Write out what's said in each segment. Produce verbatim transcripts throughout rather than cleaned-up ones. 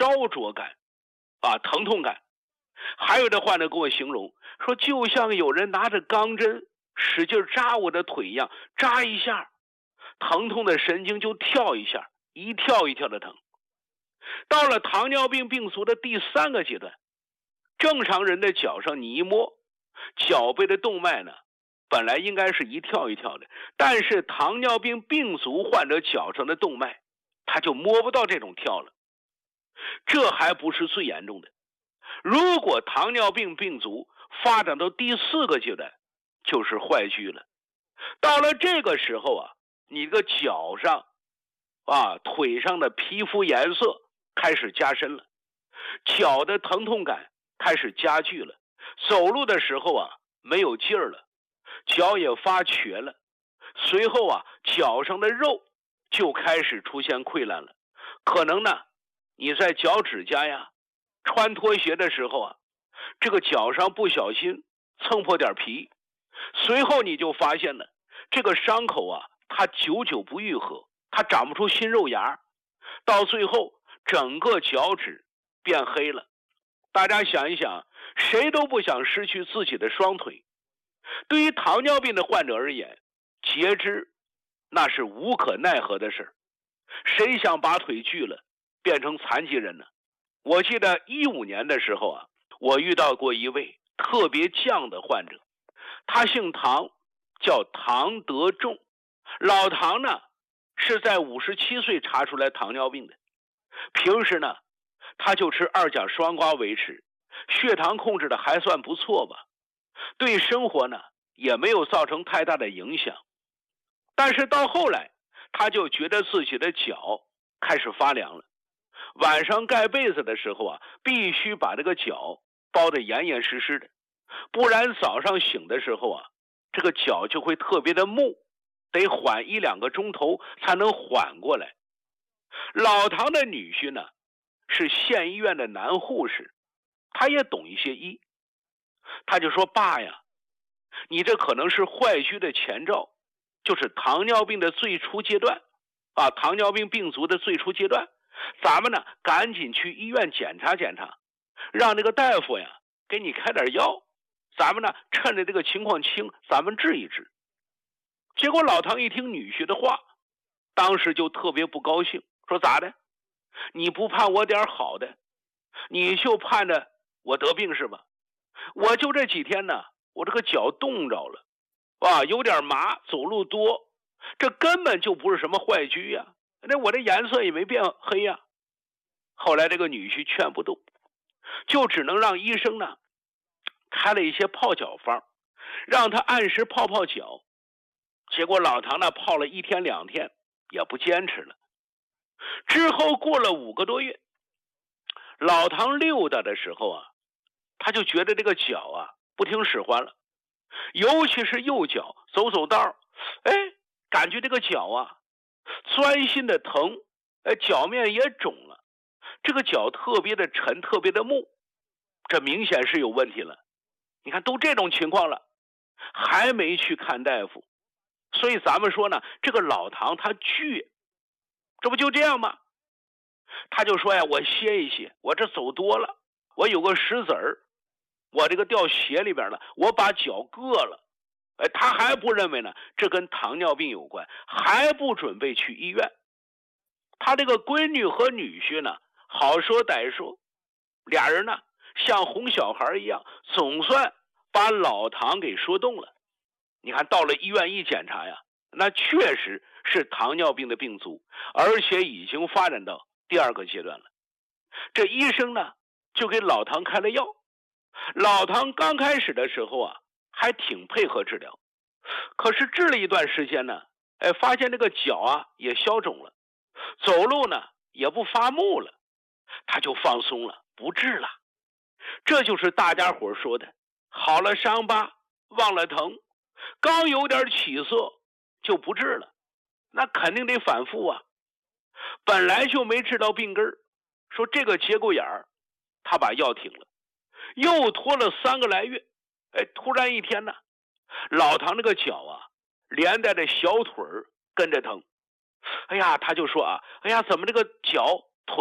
烧灼感啊，疼痛感。还有的患者跟我形容说，就像有人拿着钢针使劲扎我的腿一样，扎一下，疼痛的神经就跳一下，一跳一跳的疼。到了糖尿病病足的第三个阶段，正常人的脚上你一摸，脚背的动脉呢，本来应该是一跳一跳的，但是糖尿病病足患者脚上的动脉，他就摸不到这种跳了。这还不是最严重的，如果糖尿病病足发展到第四个阶段，就是坏疽了。到了这个时候啊，你的脚上啊腿上的皮肤颜色开始加深了，脚的疼痛感开始加剧了，走路的时候啊没有劲儿了，脚也发瘸了，随后啊脚上的肉就开始出现溃烂了。可能呢你在脚趾甲呀穿拖鞋的时候啊，这个脚上不小心蹭破点皮，随后你就发现了这个伤口啊它久久不愈合，它长不出新肉芽，到最后整个脚趾变黑了。大家想一想，谁都不想失去自己的双腿。对于糖尿病的患者而言，截肢那是无可奈何的事，谁想把腿锯了变成残疾人呢？我记得一五年的时候啊，我遇到过一位特别犟的患者，他姓唐，叫唐德仲。老唐呢是在五十七岁查出来糖尿病的，平时呢他就吃二甲双胍维持，血糖控制的还算不错吧，对生活呢也没有造成太大的影响。但是到后来他就觉得自己的脚开始发凉了，晚上盖被子的时候啊，必须把这个脚包得严严实实的，不然早上醒的时候啊，这个脚就会特别的木，得缓一两个钟头才能缓过来。老唐的女婿呢是县医院的男护士，他也懂一些医，他就说，爸呀，你这可能是坏疽的前兆，就是糖尿病的最初阶段啊，糖尿病病足的最初阶段，咱们呢赶紧去医院检查检查，让这个大夫呀给你开点药，咱们呢趁着这个情况轻，咱们治一治。结果老唐一听女婿的话，当时就特别不高兴，说咋的？你不盼我点好的，你就盼着我得病是吧？我就这几天呢，我这个脚冻着了啊，有点麻，走路多，这根本就不是什么坏疽呀，那我的颜色也没变黑呀。后来这个女婿劝不动，就只能让医生呢开了一些泡脚方，让他按时泡泡脚。结果老唐呢泡了一天两天也不坚持了。之后过了五个多月，老唐溜达的时候啊，他就觉得这个脚啊不听使唤了，尤其是右脚走走道，哎，感觉这个脚啊钻心的疼，哎，脚面也肿了，这个脚特别的沉，特别的木，这明显是有问题了。你看都这种情况了，还没去看大夫，所以咱们说呢，这个老唐他倔，这不就这样吗？他就说呀，我歇一歇，我这走多了，我有个石子儿，我这个掉鞋里边了，我把脚硌了。哎，他还不认为呢，这跟糖尿病有关，还不准备去医院。他这个闺女和女婿呢，好说歹说，俩人呢像哄小孩一样，总算把老唐给说动了。你看到了医院一检查呀，那确实是糖尿病的病足，而且已经发展到第二个阶段了。这医生呢就给老唐开了药。老唐刚开始的时候啊还挺配合治疗，可是治了一段时间呢，哎，发现这个脚啊也消肿了，走路呢也不发木了，他就放松了，不治了。这就是大家伙说的好了伤疤忘了疼，刚有点起色就不治了，那肯定得反复啊。本来就没治到病根儿，说这个节骨眼儿他把药停了，又拖了三个来月，哎，突然一天呢，老唐那个脚啊连带着小腿儿跟着疼。哎呀，他就说啊，哎呀，怎么这个脚腿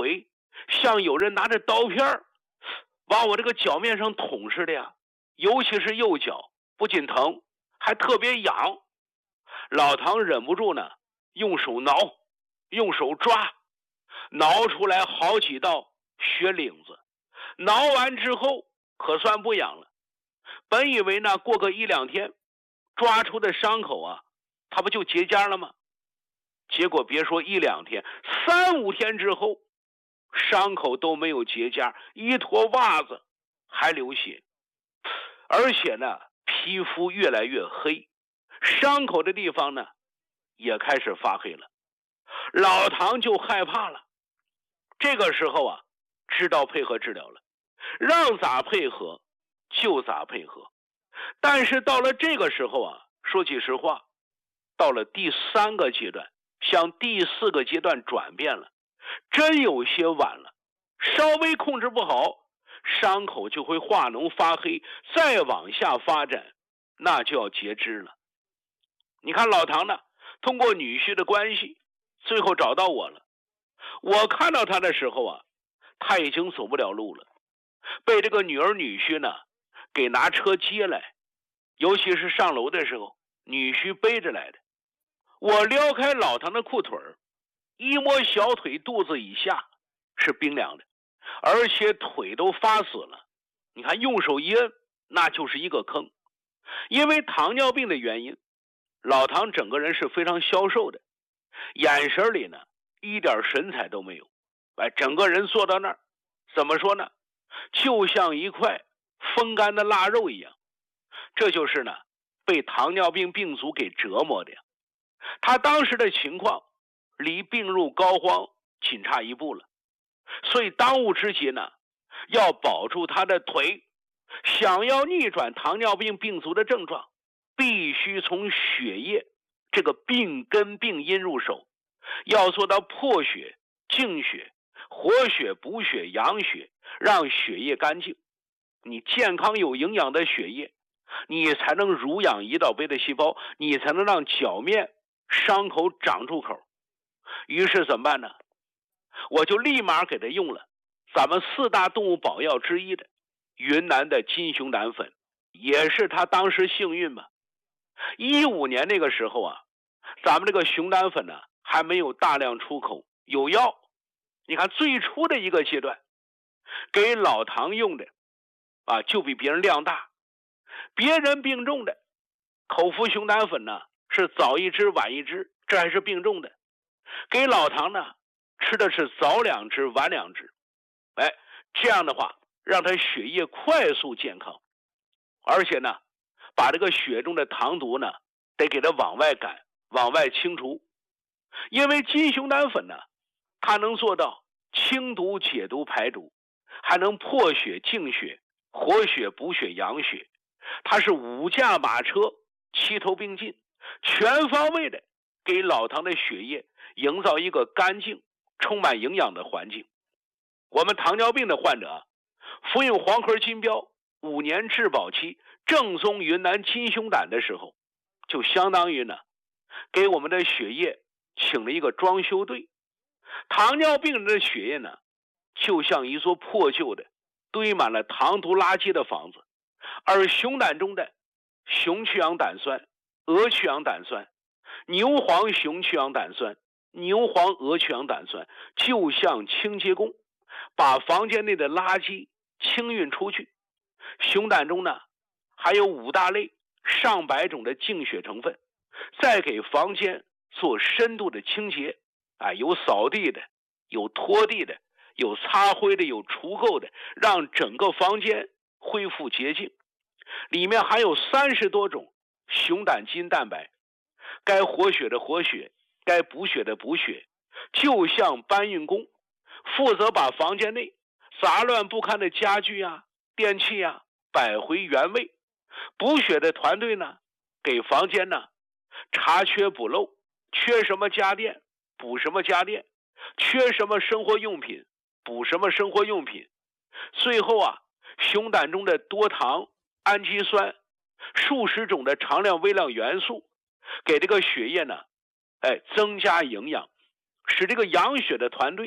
像有人拿着刀片儿往我这个脚面上捅似的呀，尤其是右脚，不仅疼，还特别痒。老唐忍不住呢，用手挠，用手抓，挠出来好几道血领子。挠完之后可算不痒了。本以为呢，过个一两天，抓出的伤口啊，它不就结痂了吗？结果别说一两天，三五天之后，伤口都没有结痂，一坨袜子还流血，而且呢，皮肤越来越黑，伤口的地方呢也开始发黑了。老唐就害怕了，这个时候啊，知道配合治疗了，让咋配合就咋配合。但是到了这个时候啊，说句实话，到了第三个阶段，向第四个阶段转变了，真有些晚了。稍微控制不好，伤口就会化脓发黑，再往下发展，那就要截肢了。你看老唐呢，通过女婿的关系，最后找到我了。我看到他的时候啊，他已经走不了路了，被这个女儿女婿呢给拿车接来，尤其是上楼的时候，女婿背着来的。我撩开老唐的裤腿儿，一摸小腿肚子以下是冰凉的，而且腿都发死了。你看用手一摁，那就是一个坑。因为糖尿病的原因，老唐整个人是非常消瘦的，眼神里呢一点神采都没有，哎，整个人坐到那儿，怎么说呢，就像一块风干的腊肉一样。这就是呢被糖尿病病足给折磨的呀。他当时的情况离病入膏肓仅差一步了，所以当务之急呢，要保住他的腿。想要逆转糖尿病病足的症状，必须从血液这个病根病因入手，要做到破血、净血、活血、补血、养血，让血液干净。你健康有营养的血液，你才能濡养胰岛杯的细胞，你才能让脚面伤口长出口。于是怎么办呢？我就立马给他用了咱们四大动物保药之一的云南的金熊胆粉，也是他当时幸运嘛。一五年那个时候啊，咱们这个熊胆粉呢还没有大量出口，有药。你看最初的一个阶段，给老唐用的啊，就比别人量大。别人病重的口服熊胆粉呢是早一支晚一支，这还是病重的。给老唐呢吃的是早两支晚两支，哎，这样的话让他血液快速健康，而且呢把这个血中的糖毒呢得给它往外赶，往外清除。因为金熊胆粉呢，它能做到清毒解毒排毒，还能破血净血、活血补血养血，它是五驾马车齐头并进，全方位的给老唐的血液营造一个干净充满营养的环境。我们糖尿病的患者服用黄壳金标五年质保期正宗云南金熊胆的时候，就相当于呢给我们的血液请了一个装修队。糖尿病人的血液呢就像一座破旧的堆满了糖毒垃圾的房子，而熊胆中的熊去氧胆酸、鹅去氧胆酸、牛黄熊去氧胆酸、牛黄鹅去氧胆酸就像清洁工，把房间内的垃圾清运出去。熊胆中呢还有五大类上百种的净血成分，再给房间做深度的清洁，哎，有扫地的，有拖地的，有擦灰的，有除垢的，让整个房间恢复洁净。里面还有三十多种熊胆基因蛋白，该活血的活血，该补血的补血，就像搬运工，负责把房间内杂乱不堪的家具啊、电器啊摆回原位。补血的团队呢，给房间呢查缺补漏，缺什么家电补什么家电，缺什么生活用品补什么生活用品。最后啊，熊胆中的多糖、氨基酸、数十种的常量微量元素，给这个血液呢，哎，增加营养，使这个养血的团队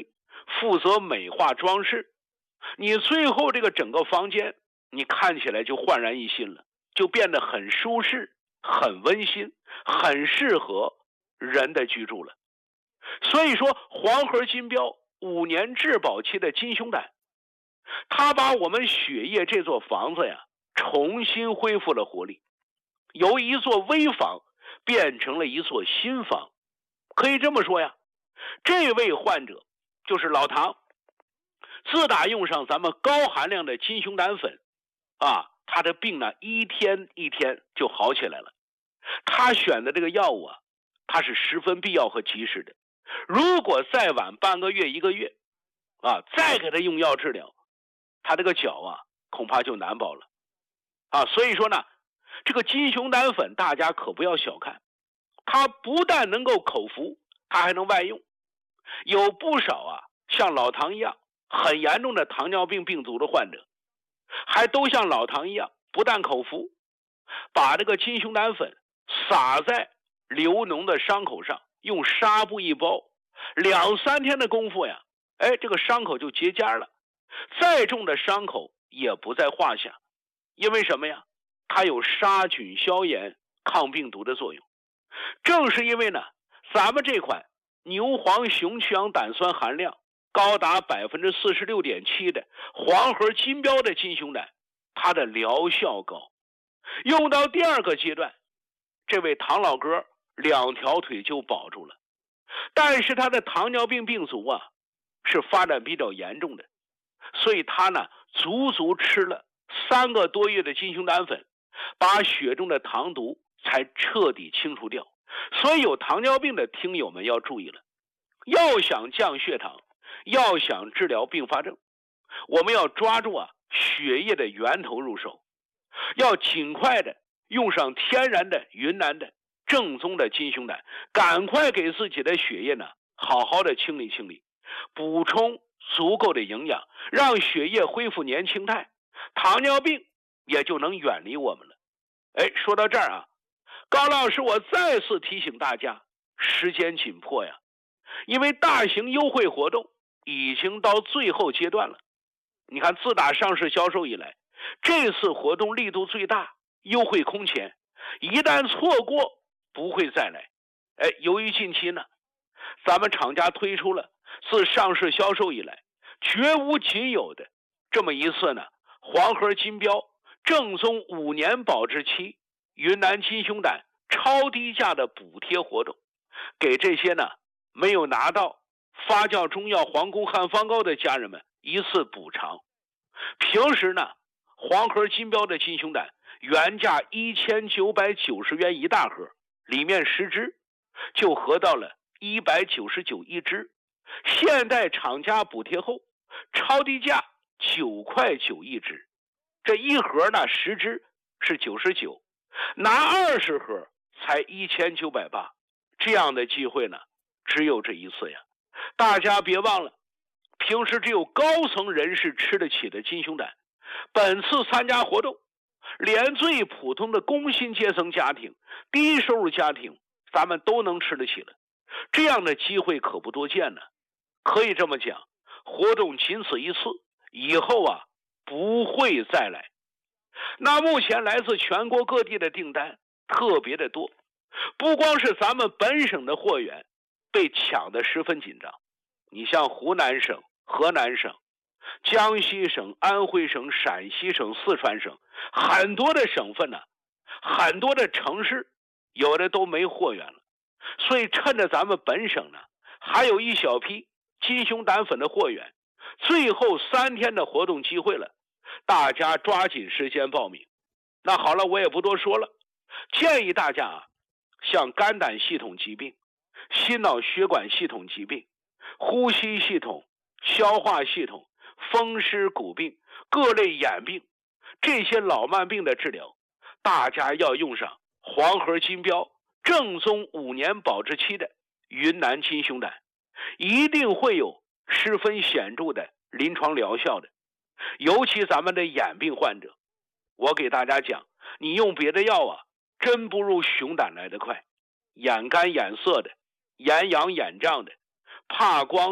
负责美化装饰，你最后这个整个房间你看起来就焕然一新了，就变得很舒适，很温馨，很适合人的居住了。所以说黄河金标五年质保期的金熊胆，它把我们血液这座房子呀重新恢复了活力，由一座危房变成了一座新房。可以这么说呀，这位患者就是老唐，自打用上咱们高含量的金熊胆粉啊，他的病呢一天一天就好起来了。他选的这个药物啊，它是十分必要和及时的。如果再晚半个月一个月啊，再给他用药治疗，他这个脚啊恐怕就难保了啊。所以说呢，这个金熊胆粉大家可不要小看，它不但能够口服，它还能外用。有不少啊像老唐一样很严重的糖尿病病足的患者，还都像老唐一样，不但口服，把这个金熊胆粉撒在流脓的伤口上，用纱布一包，两三天的功夫呀，哎，这个伤口就结痂了，再重的伤口也不在话下。因为什么呀？它有杀菌消炎抗病毒的作用。正是因为呢，咱们这款牛黄雄去氧胆酸含量高达 百分之四十六点七 的黄河金标的金熊胆，它的疗效高。用到第二个阶段，这位唐老哥两条腿就保住了。但是他的糖尿病病足啊是发展比较严重的，所以他呢足足吃了三个多月的金熊胆粉，把血中的糖毒才彻底清除掉。所以有糖尿病的听友们要注意了，要想降血糖，要想治疗并发症，我们要抓住啊血液的源头入手，要尽快的用上天然的云南的正宗的金熊胆，赶快给自己的血液呢好好的清理清理，补充足够的营养，让血液恢复年轻态，糖尿病也就能远离我们了。哎，说到这儿啊，高老师我再次提醒大家，时间紧迫呀，因为大型优惠活动已经到最后阶段了。你看，自打上市销售以来，这次活动力度最大，优惠空前，一旦错过不会再来。哎，由于近期呢，咱们厂家推出了自上市销售以来绝无仅有的这么一次呢黄河金标正宗五年保质期云南金熊胆超低价的补贴活动，给这些呢没有拿到发酵中药黄宫汉方膏的家人们一次补偿。平时呢，黄河金标的金熊胆原价一千九百九十元一大盒，里面十支就合到了一百九十九一支，现在厂家补贴后超低价九块九一支，这一盒呢十支是九十九，拿二十盒才一千九百八，这样的机会呢只有这一次呀。大家别忘了，平时只有高层人士吃得起的金熊胆，本次参加活动，连最普通的工薪阶层家庭、低收入家庭，咱们都能吃得起了。这样的机会可不多见呢。可以这么讲，活动仅此一次，以后啊不会再来。那目前来自全国各地的订单特别的多，不光是咱们本省的货源被抢得十分紧张，你像湖南省、河南省、江西省、安徽省、陕西省、四川省，很多的省份呢、啊，很多的城市有的都没货源了。所以趁着咱们本省呢还有一小批金熊胆粉的货源，最后三天的活动机会了，大家抓紧时间报名。那好了，我也不多说了，建议大家啊，像肝胆系统疾病、心脑血管系统疾病、呼吸系统、消化系统、风湿骨病、各类眼病，这些老慢病的治疗，大家要用上黄河金标正宗五年保质期的云南金熊胆，一定会有十分显著的临床疗效的。尤其咱们的眼病患者，我给大家讲，你用别的药啊真不如熊胆来得快。眼干眼涩的、眼痒眼胀的、怕光的、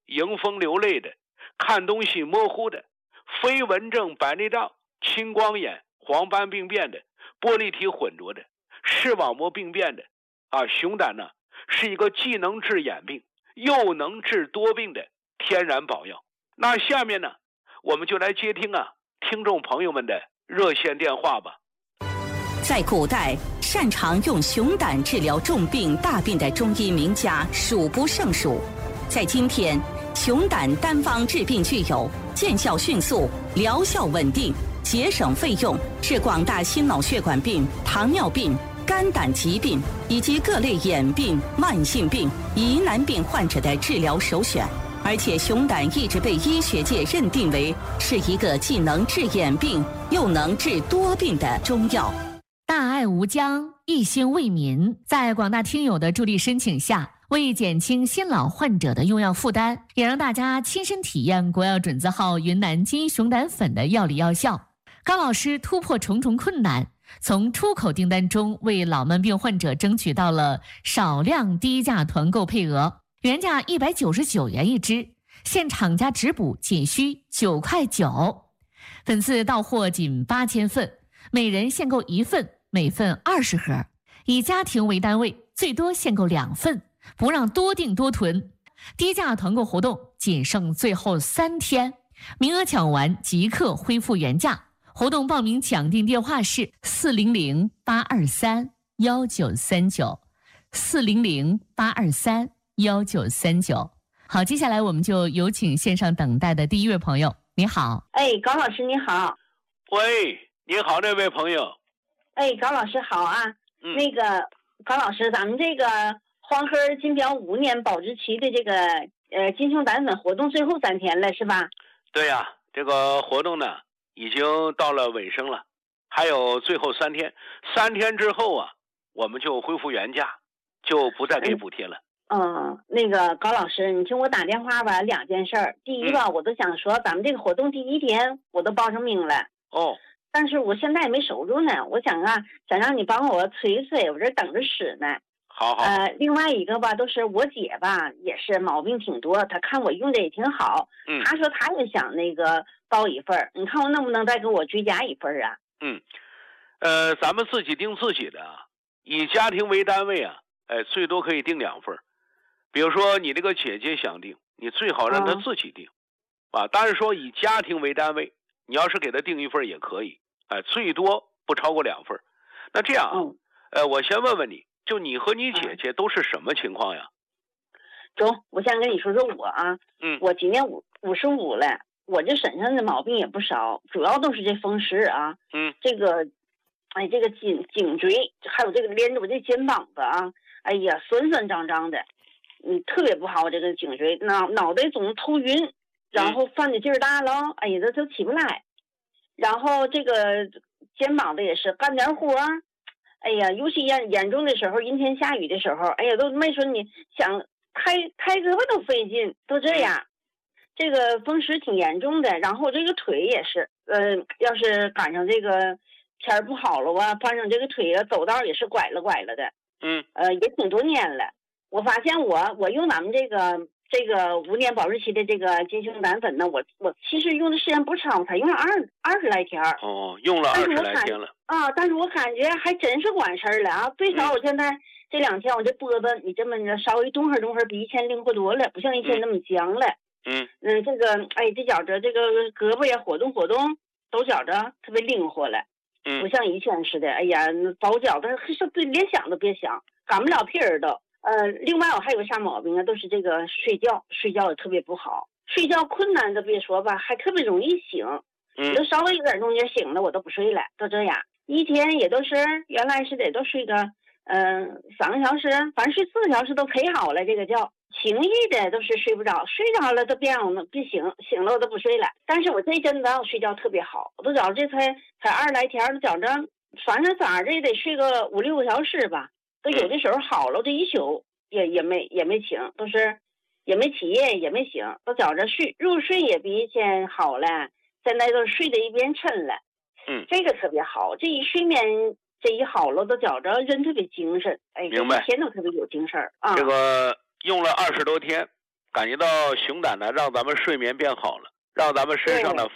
迎风流泪的，看东西模糊的，飞蚊症、白内障、青光眼、黄斑病变的，玻璃体混浊的，视网膜病变的啊，熊胆呢是一个既能治眼病又能治多病的天然宝药。那下面呢，我们就来接听啊听众朋友们的热线电话吧。 在古代，擅长用熊胆治疗重病大病的中医名家数不胜数。在今天，熊胆单方治病具有见效迅速、疗效稳定、节省费用，是广大心脑血管病、糖尿病、肝胆疾病以及各类眼病、慢性病、疑难病患者的治疗首选。而且熊胆一直被医学界认定为是一个既能治眼病又能治多病的中药。 大爱无疆，一心为民，在广大听友的助力申请下，为减轻新老患者的用药负担，也让大家亲身体验国药准字号云南金熊胆粉的药理药效。高老师突破重重困难，从出口订单中为老慢病患者争取到了少量低价团购配额，原价一百九十九元一支，现厂家直补仅需九块九，本次到货仅八千份，每人限购一份，每份二十盒，以家庭为单位，最多限购两份，不让多订多囤。低价团购活动仅剩最后三天，名额抢完即刻恢复原价。活动报名抢订电话是四零零八二三幺九三九，四零零八二三幺九三九。好，接下来我们就有请线上等待的第一位朋友。你好。 哎，高老师你好。 喂，你好，这位朋友。 哎，高老师好啊。嗯、那个高老师，咱们这个黄河金标五年保质期的这个呃金熊胆粉活动最后三天了，是吧？ 对呀、啊，这个活动呢已经到了尾声了，还有最后三天，三天之后啊，我们就恢复原价，就不再给补贴了。 嗯，呃、那个高老师，你听我打电话吧，两件事儿。第一吧，嗯、我都想说，咱们这个活动第一天我都报上名了。 哦。 但是我现在也没收入呢，我想啊，想让你帮我催催，我这等着使呢。 好好。 呃，另外一个吧，都是我姐吧，也是毛病挺多，她看我用的也挺好，嗯，她说她也想那个报一份，你看我能不能再给我追加一份啊？ 嗯，呃，咱们自己订自己的啊，以家庭为单位啊，哎，最多可以订两份。比如说你这个姐姐想订，你最好让她自己订，嗯、啊，但是说以家庭为单位，你要是给她订一份也可以，哎，最多不超过两份。那这样啊，嗯、呃，我先问问你。就你和你姐姐都是什么情况呀？ 中，我先跟你说说我啊， 嗯， 我今年五五十五了，我这身上的毛病也不少，主要都是这风湿啊， 嗯， 这个，哎，这个颈颈椎，还有这个连着我这肩膀子啊，哎呀，酸酸胀胀的，嗯，特别不好，这个颈椎，脑脑袋总头晕，然后犯的劲儿大了，嗯、哎呀，这都起不来，然后这个肩膀子也是干点活啊。哎呀，尤其严严重的时候，阴天下雨的时候，哎呀，都没说你想开开胳膊都费劲，都这样。这个风湿挺严重的，然后这个腿也是，呃，要是赶上这个天儿不好了啊，反正这个腿啊走道也是拐了拐了的。 嗯， 呃，也挺多年了。我发现我我用咱们这个这个五年保质期的这个金熊胆粉呢，我我其实用的时间不长，我才用了二二十来天。 哦，用了二十来天了。 啊，但是我感觉还真是管事儿了啊！最少我现在这两天我这脖子你这么着稍微动会儿动会儿，比以前灵活多了，不像以前那么僵了。 嗯嗯，这个哎，这觉着这个胳膊也活动活动，都觉着特别灵活了。 嗯， 不像以前似的，哎呀，包饺子是连想都别想，擀不了皮儿都。呃，另外我还有啥毛病啊？都是这个睡觉，睡觉也特别不好，睡觉困难都别说吧，还特别容易醒。 嗯， 都稍微有点动静醒了，我都不睡了，都这样。一天也都是原来是得都睡个嗯、呃、三个小时，反正睡四个小时都可以好了。这个觉轻易的都是睡不着，睡着了都别让我别醒，醒了我都不睡了。但是我这阵子我睡觉特别好，我都觉着这才才二十来天，都觉着反正咋着也得睡个五六个小时吧。都有的时候好了，这一宿也也没也没醒，都是也没起夜也没醒，都觉着睡入睡也比以前好了。现在都睡得一边沉了。 嗯， 这个特别好，这一睡眠这一好了，都觉着人特别精神，哎， 明白， 一天都特别有精神啊。 这个用了二十多天， 感觉到熊胆呢，让咱们睡眠变好了，让咱们身上的